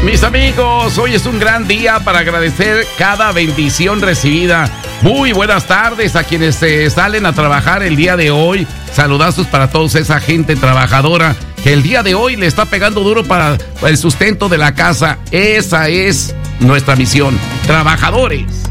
Mis amigos, hoy es un gran día para agradecer cada bendición recibida. Muy buenas tardes a quienes salen a trabajar el día de hoy. Saludazos para toda esa gente trabajadora que el día de hoy le está pegando duro para el sustento de la casa. Esa es nuestra misión. Trabajadores.